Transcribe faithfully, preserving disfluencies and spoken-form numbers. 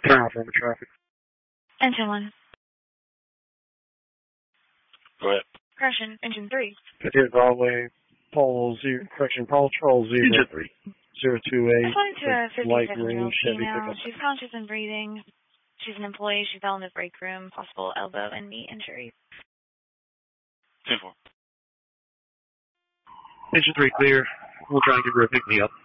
Turn off over traffic. Engine one. Go ahead. Correction, engine three. fifty-eight Broadway, pole zero, correction, pole troll zero. Engine three. Zero two eight. According to a light fifty-seven-year-old Chevy female, pickup. she's conscious and breathing. She's an employee. She fell in the break room. Possible elbow and knee injury. ten four. Engine three clear. We'll try and give her a pick me up.